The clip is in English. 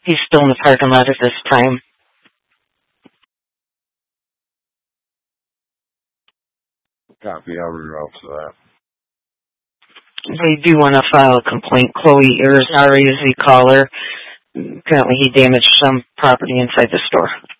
He's still in the parking lot at this time. Copy, I'll reroute to that. We do want to file a complaint. Chloe Irizarry is the caller. Apparently he damaged some property inside the store.